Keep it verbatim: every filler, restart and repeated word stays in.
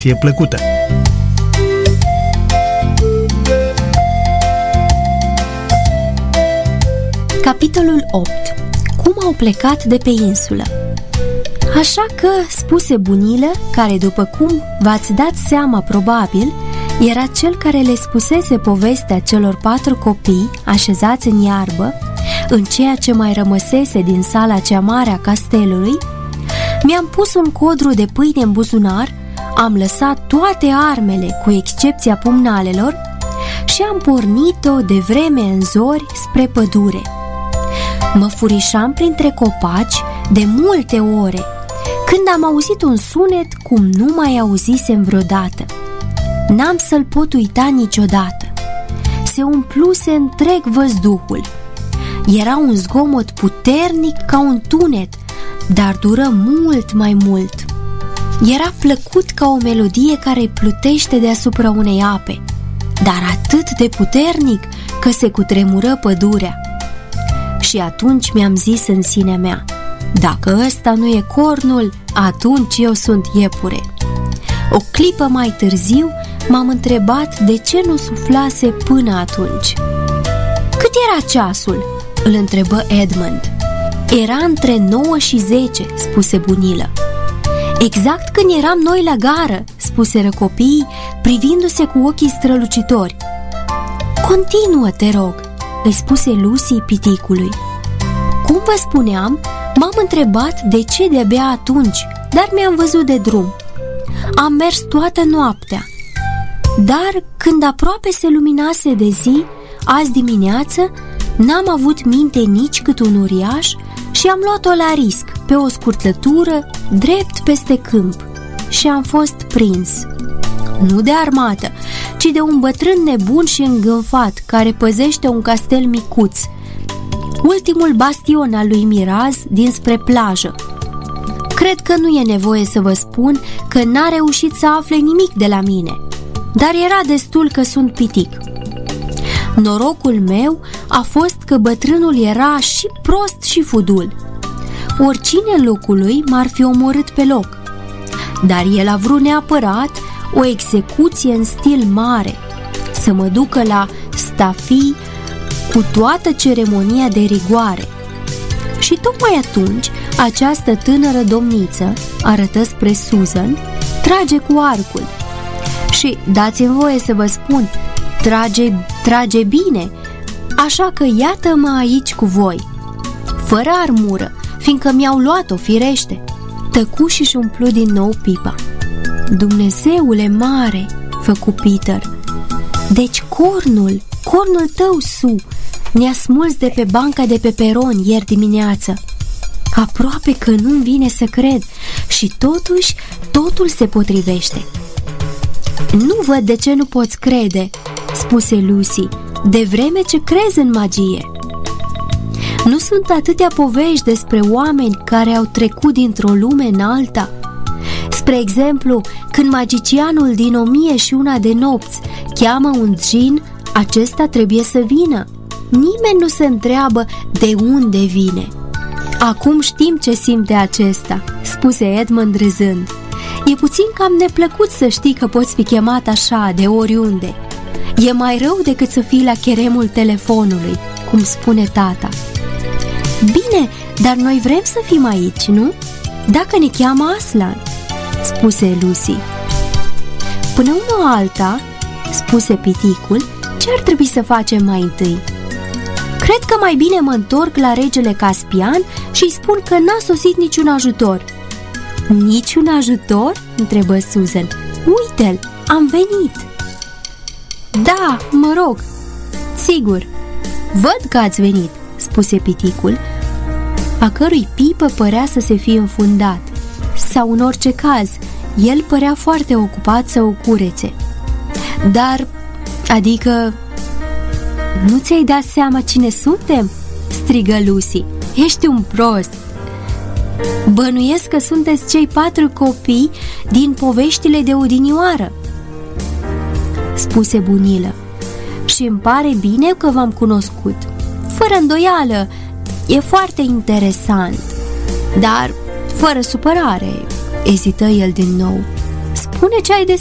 fie plăcută! Capitolul opt. Cum au plecat de pe insulă? Așa că, spuse Bunilă, care, după cum v-ați dat seama probabil, era cel care le spusese povestea celor patru copii așezați în iarbă, în ceea ce mai rămăsese din sala cea mare a castelului, mi-am pus un codru de pâine în buzunar, am lăsat toate armele, cu excepția pumnalelor, și am pornit-o de vreme în zori spre pădure. Mă furișam printre copaci de multe ore, când am auzit un sunet cum nu mai auzisem vreodată. N-am să-l pot uita niciodată. Se umpluse întreg văzduhul. Era un zgomot puternic ca un tunet, dar dură mult mai mult. Era plăcut ca o melodie care plutește deasupra unei ape, dar atât de puternic că se cutremură pădurea. Și atunci mi-am zis în sinea mea: dacă ăsta nu e cornul, atunci eu sunt iepure. O clipă mai târziu m-am întrebat de ce nu suflase până atunci. Cât era ceasul? Îl întrebă Edmund. Era între nouă și zece, spuse Bunilă. Exact când eram noi la gară, spuseră copiii, privindu-se cu ochii strălucitori. Continuă, te rog, îi spuse Lucy piticului. Cum vă spuneam, m-am întrebat de ce de-abia atunci, dar mi-am văzut de drum. Am mers toată noaptea, dar când aproape se luminase de zi, azi dimineață, n-am avut minte nici cât un uriaș și am luat-o la risc, pe o scurtătură, drept peste câmp, și am fost prins. Nu de armată, ci de un bătrân nebun și îngânfat care păzește un castel micuț, ultimul bastion al lui Miraz dinspre plajă. Cred că nu e nevoie să vă spun că n-a reușit să afle nimic de la mine, dar era destul că sunt pitic. Norocul meu a fost că bătrânul era și prost și fudul. Oricine în locul lui m-ar fi omorât pe loc, dar el a vrut neapărat o execuție în stil mare, să mă ducă la stafii cu toată ceremonia de rigoare. Și tocmai atunci această tânără domniță, arătă spre Susan, trage cu arcul. Și dați-mi voie să vă spun, trage, trage bine, așa că iată-mă aici cu voi, fără armură, fiindcă mi-au luat-o, firește. Tăcu și-și umplu din nou pipa. Dumnezeule mare, făcu Peter. Deci cornul, cornul tău, Su, ne-a smuls de pe banca de pe peron ieri dimineață. Aproape că nu-mi vine să cred, și totuși totul se potrivește. Nu văd de ce nu poți crede, spuse Lucy, de vreme ce crezi în magie. Nu sunt atâtea povești despre oameni care au trecut dintr-o lume în alta? Spre exemplu, când magicianul din o mie și una de nopți cheamă un djin, acesta trebuie să vină. Nimeni nu se întreabă de unde vine. Acum știm ce simte acesta, spuse Edmund râzând. E puțin cam neplăcut să știi că poți fi chemat așa de oriunde. E mai rău decât să fii la cheremul telefonului, cum spune tata. Bine, dar noi vrem să fim aici, nu? Dacă ne cheamă Aslan, spuse Lucy. Până una alta, spuse piticul, ce ar trebui să facem mai întâi? Cred că mai bine mă întorc la regele Caspian și îi spun că n-a sosit niciun ajutor. Niciun ajutor? Întrebă Susan. Uite-l, am venit. Da, mă rog, sigur. Văd că ați venit, spuse piticul, a cărui pipă părea să se fie înfundat, sau în orice caz, el părea foarte ocupat să o curețe. Dar, adică, nu ți-ai dat seama cine suntem? Strigă Lucy. Ești un prost. Bănuiesc că sunteți cei patru copii din poveștile de odinioară, spuse Bunilă. Și îmi pare bine că v-am cunoscut. Fără îndoială, e foarte interesant. Dar, fără supărare, ezită el din nou. Spune ce ai de